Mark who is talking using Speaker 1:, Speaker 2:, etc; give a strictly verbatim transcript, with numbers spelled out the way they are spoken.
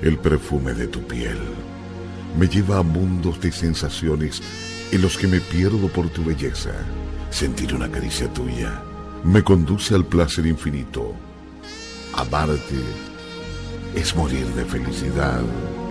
Speaker 1: El perfume de tu piel me lleva a mundos de sensaciones en los que me pierdo por tu belleza. Sentir una caricia tuya me conduce al placer infinito. Amarte es morir de felicidad.